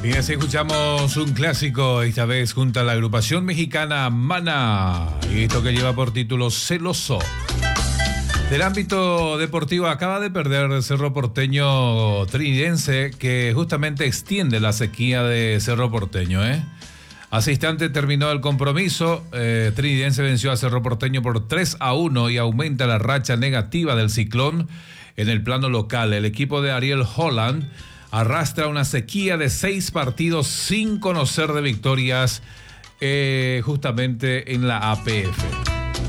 Bien, así escuchamos un clásico, esta vez junto a la agrupación mexicana Maná, y esto que lleva por título Celoso. Del ámbito deportivo, acaba de perder Cerro Porteño Trinidense, que justamente extiende la sequía de Cerro Porteño, Hace instante terminó el compromiso. Trinidense venció a Cerro Porteño por 3-1 y aumenta la racha negativa del Ciclón en el plano local. El equipo de Ariel Holland arrastra una sequía de 6 partidos sin conocer de victorias justamente en la APF.